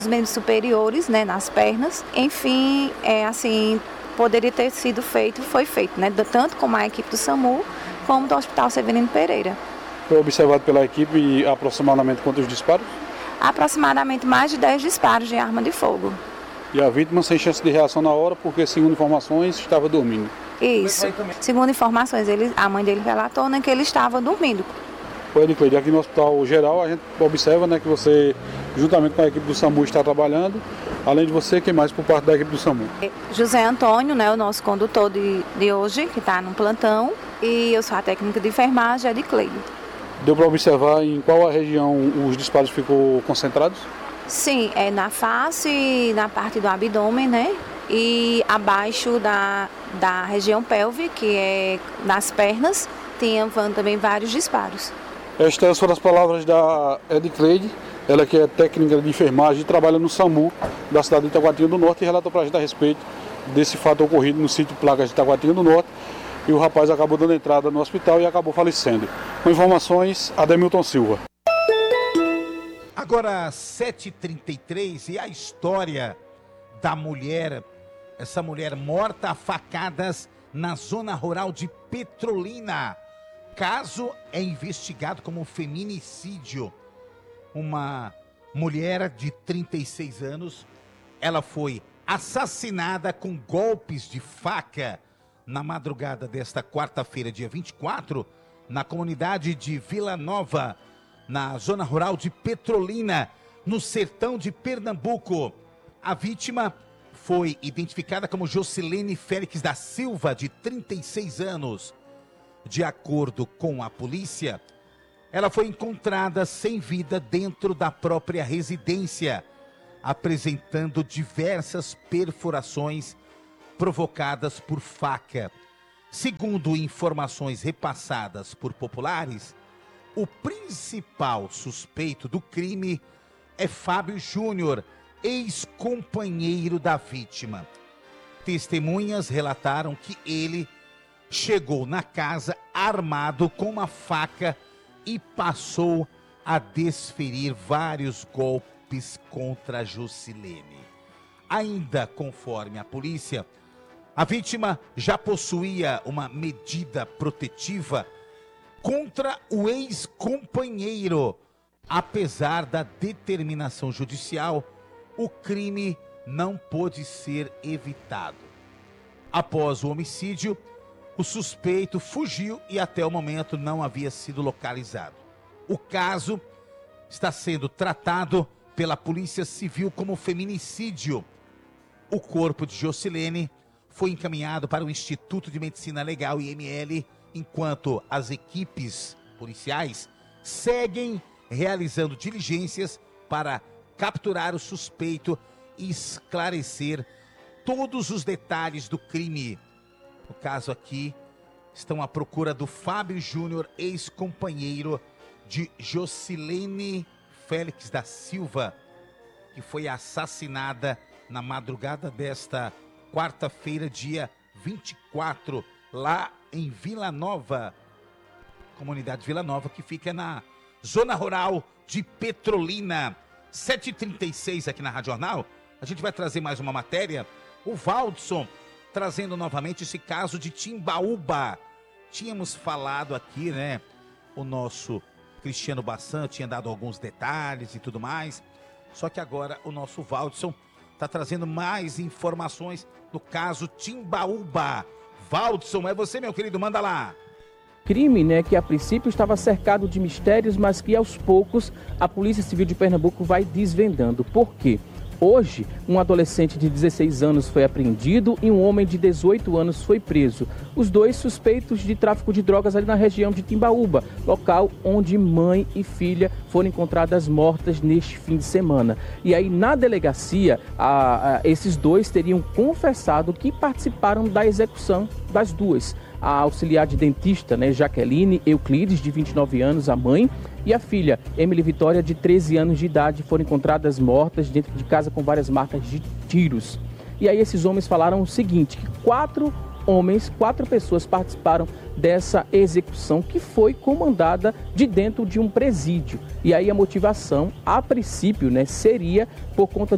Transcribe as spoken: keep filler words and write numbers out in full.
Os membros superiores, né, nas pernas. Enfim, é assim, poderia ter sido feito, foi feito, né, tanto com a equipe do SAMU como do Hospital Severino Pereira. Foi observado pela equipe aproximadamente quantos disparos? Aproximadamente mais de dez disparos de arma de fogo. E a vítima sem chance de reação na hora, porque, segundo informações, estava dormindo. Isso. Segundo informações, ele, a mãe dele relatou, né, que ele estava dormindo. Foi, Edicleide, aqui no Hospital Geral a gente observa, né, que você, juntamente com a equipe do SAMU, está trabalhando. Além de você, quem mais por parte da equipe do SAMU? José Antônio, né, o nosso condutor de, de hoje, que está no plantão. E eu sou a técnica de enfermagem, Edicleide. Deu para observar em qual a região os disparos ficou concentrados? Sim, é na face, na parte do abdômen, né? E abaixo da, da região pélvica, que é nas pernas, tinha também vários disparos. Estas foram as palavras da Edicleide, ela que é técnica de enfermagem e trabalha no SAMU da cidade de Itaguatinga do Norte e relatou para a gente a respeito desse fato ocorrido no sítio Placas de Itaguatinga do Norte. E o rapaz acabou dando entrada no hospital e acabou falecendo. Com informações, Ademilton Silva. Agora, sete e trinta e três, e a história da mulher, essa mulher morta a facadas na zona rural de Petrolina. Caso é investigado como feminicídio. Uma mulher de trinta e seis anos, ela foi assassinada com golpes de faca na madrugada desta quarta-feira, dia vinte e quatro, na comunidade de Vila Nova, na zona rural de Petrolina, no sertão de Pernambuco. A vítima foi identificada como Jocilene Félix da Silva, de trinta e seis anos. De acordo com a polícia, ela foi encontrada sem vida dentro da própria residência, apresentando diversas perfurações provocadas por faca. Segundo informações repassadas por populares, o principal suspeito do crime é Fábio Júnior, ex-companheiro da vítima. Testemunhas relataram que ele chegou na casa armado com uma faca e passou a desferir vários golpes contra Jocilene. Ainda conforme a polícia, a vítima já possuía uma medida protetiva contra o ex-companheiro. Apesar da determinação judicial, o crime não pôde ser evitado. Após o homicídio, o suspeito fugiu e até o momento não havia sido localizado. O caso está sendo tratado pela Polícia Civil como feminicídio. O corpo de Jocilene foi encaminhado para o Instituto de Medicina Legal, I M L, enquanto as equipes policiais seguem realizando diligências para capturar o suspeito e esclarecer todos os detalhes do crime. No caso aqui, estão à procura do Fábio Júnior, ex-companheiro de Jocilene Félix da Silva, que foi assassinada na madrugada desta quarta-feira, dia vinte e quatro, lá em Vila Nova, comunidade Vila Nova, que fica na zona rural de Petrolina. sete e trinta e seis aqui na Rádio Jornal, a gente vai trazer mais uma matéria. O Valdson trazendo novamente esse caso de Timbaúba. Tínhamos falado aqui, né? O nosso Cristiano Bassan tinha dado alguns detalhes e tudo mais. Só que agora o nosso Valdson está trazendo mais informações do caso Timbaúba. Valdson, é você, meu querido, manda lá. Crime, né, que a princípio estava cercado de mistérios, mas que aos poucos a Polícia Civil de Pernambuco vai desvendando. Por quê? Hoje, um adolescente de dezesseis anos foi apreendido e um homem de dezoito anos foi preso. Os dois suspeitos de tráfico de drogas ali na região de Timbaúba, local onde mãe e filha foram encontradas mortas neste fim de semana. E aí, na delegacia, a, a, esses dois teriam confessado que participaram da execução das duas. A auxiliar de dentista, né, Jaqueline Euclides, de vinte e nove anos, a mãe, e a filha, Emily Vitória, de treze anos de idade, foram encontradas mortas dentro de casa com várias marcas de tiros. E aí esses homens falaram o seguinte, que quatro homens, quatro pessoas participaram dessa execução que foi comandada de dentro de um presídio. E aí a motivação, a princípio, né, seria por conta